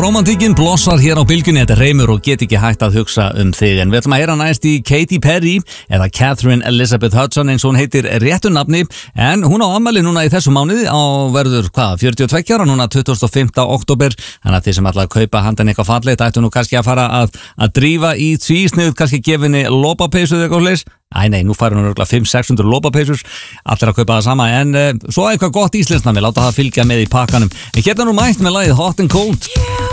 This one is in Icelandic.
romantíkin blossar hér á bylgjunni. Þetta er Reimur og get ekki hægt að hugsa þig. En við ætlum að heyra næst í Katy Perry eða Catherine Elizabeth Hudson eins og hún heitir réttu nafni. En hún á afmæli núna í þessum mánuði á verður 42 ára núna 25. október. Þannig að þið sem ætla að kaupa handan eitthvað fallegt ættu nú kannski að fara að drífa í tvísniðut, kannski gefinni lopapeysu eða eitthvað leys. Æ, nú fær hún örgulega 500-600 lopapeysur. Allir að kaupa það sama. En svo eitthvað gott íslenskt nafn, við láta það fylgja með í pakkanum. En hérna nú mætt með lagið Hot and Cold.